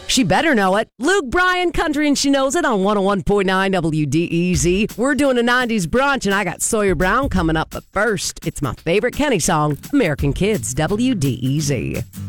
She better know it. Luke Bryan, Country and She Knows It on 101.9 WDEZ. We're doing a 90s brunch, and I got Sawyer Brown coming up. But first, it's my favorite Kenny song, American Kids, WDEZ.